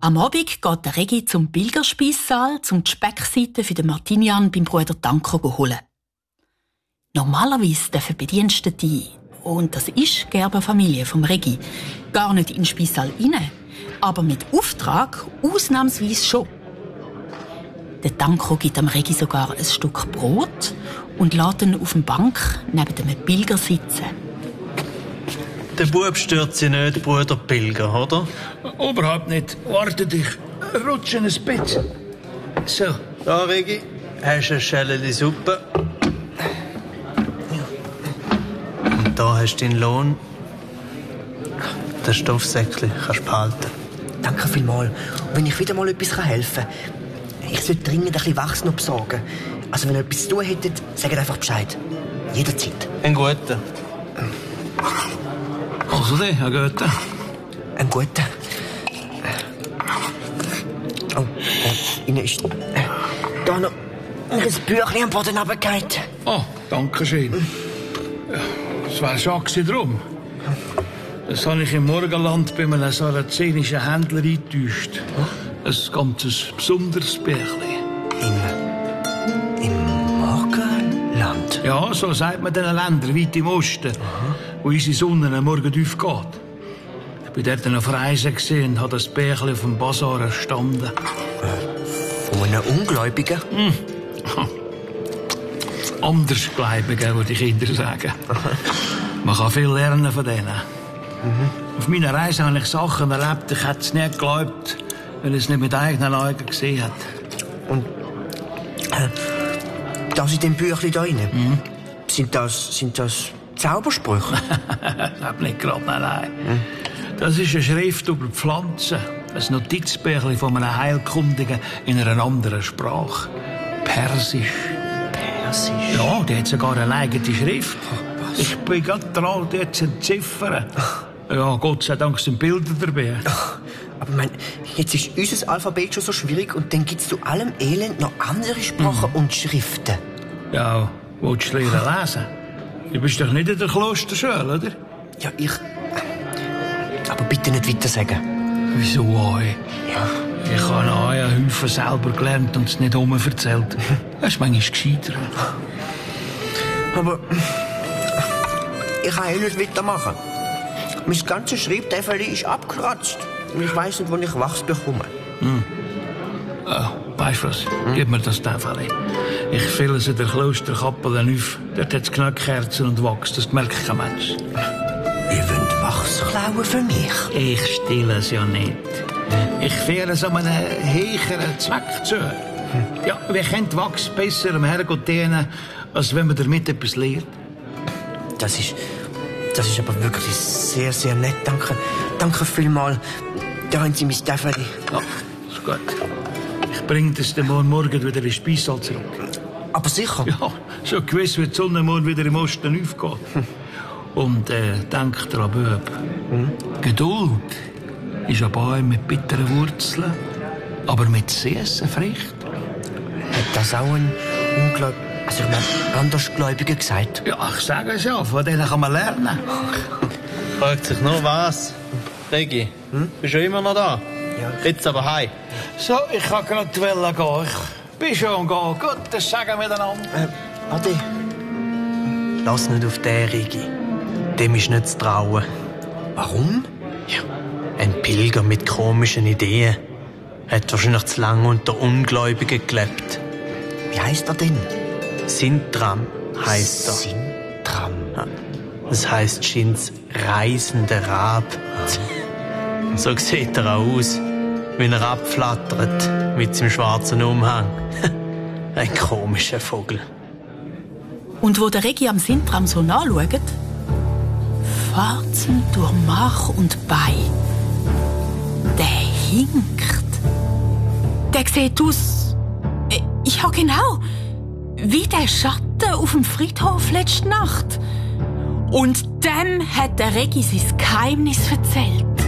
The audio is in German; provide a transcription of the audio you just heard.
Am Abend geht der Regi zum Pilgerspeissaal, um die Speckseite für den Martinian beim Bruder Danko zu holen. Normalerweise dürfen Bedienstete, und das ist die Gerberfamilie vom Regi, gar nicht in den Speissaal rein, aber mit Auftrag ausnahmsweise schon. Der Danko gibt am Regi sogar ein Stück Brot und lässt ihn auf der Bank neben dem Pilger sitzen. Der Bub stört sie nicht, Bruder Pilger, oder? Überhaupt nicht. Warte dich. Rutsch in ein Bett. So. Da, Regi, hast du eine Schelle Suppe. Und da hast du deinen Lohn. Das Stoffsäckchen kannst du behalten. Danke vielmals. Und wenn ich wieder mal etwas helfen kann, ich sollte dringend ein bisschen Wachs noch besorgen. Also wenn ihr etwas zu tun hättet, sagt einfach Bescheid. Jederzeit. Ein guter. Also der, ein guter. Ein guter. Oh, Ihnen ist da noch ein Büchlein am Boden runtergefallen. Oh, danke schön. Ja, das war schon drum. Das habe ich im Morgenland bei einem sarazenischen Händler eingetäuscht. Ein ganz besonderes Bärchen. Im Morgenland? Ja, so sagt man den Ländern weit im Osten, wo unsere Sonne am Morgen aufgeht. Ich bin dort auf Reisen und habe das Bärchen auf dem Basar erstanden. Von einem Ungläubigen? Andersgläubigen, würde die Kinder sagen. Man kann viel lernen von denen. Auf meiner Reise habe ich Sachen erlebt, ich hätte es nicht geglaubt, wenn ich es nicht mit eigenen Augen gesehen hat. Und das in dem Büchlein da rein? Sind das Zaubersprüche? Ich nicht gerade, nein. Das ist eine Schrift über Pflanzen. Ein Notizbüchlein von einem Heilkundigen in einer anderen Sprache. Persisch. Persisch? Ja, die hat sogar eine eigene Schrift. Ich bin gerade dran, die zu entziffern. Ja, Gott sei Dank sind Bilder dabei. Aber jetzt ist unser Alphabet schon so schwierig und dann gibt es zu allem Elend noch andere Sprachen und Schriften. Ja, willst du lernen lesen? Du bist doch nicht in der Klosterschule, oder? Ja, ich... Aber bitte nicht weiter sagen. Wieso euch? Ja. Ich habe auch einen Haufen selber gelernt und es nicht erzählt. Das ist manchmal gescheiter. Aber... Ich kann nicht weitermachen. Mein ganzes Schreibtäfel ist abgekratzt. Und ich weiss nicht, wo ich Wachs bekomme. Weißt du was? Gib mir das Täfel. Ich fülle es in der Klosterkappel auf. Dort hat es Knackkerzen und Wachs. Das merkt kein Mensch. Ihr wollt Wachs klauen für mich? Ich stehle es ja nicht. Ich führe es an einen höheren Zweck zu. Ja, wir können Wachs besser am Herrgott dienen, als wenn man damit etwas lehrt. Das ist aber wirklich sehr, sehr nett. Danke. Danke vielmals. Da haben Sie mein Täfeli. Ja, ist gut. Ich bringe das dann morgen wieder in den Speissaal zurück. Aber sicher? Ja, schon gewiss, wie die Sonne morgen wieder im Osten aufgeht. Und denk dran, Bub. Geduld ist ein Baum mit bitteren Wurzeln, aber mit süßen Früchten. Hat das auch ein Andersgläubiger gesagt? Ja, ich sage es ja, von denen kann man lernen. Fragt sich nur was. Regi, bist du immer noch da? Ja. Jetzt aber heim. So, ich kann gerade gehen. Ich bin schon am Gehen. Gut, das sagen wir miteinander. Ade. Lass nicht auf den, Regi. Dem ist nicht zu trauen. Warum? Ja, ein Pilger mit komischen Ideen. Hat wahrscheinlich zu lange unter Ungläubigen gelebt. Wie heisst er denn? Sintram heisst er. Sintram. Ja. Das heisst schins reisender Rab. So sieht er auch aus, wenn er abflattert mit seinem schwarzen Umhang. Ein komischer Vogel. Und wo der Regi am Sintram so nachschaut, Warzen durch Mark und Bein. Der hinkt. Der sieht aus... Ja, genau. Wie der Schatten auf dem Friedhof letzte Nacht. Und dem hat der Regi sein Geheimnis erzählt.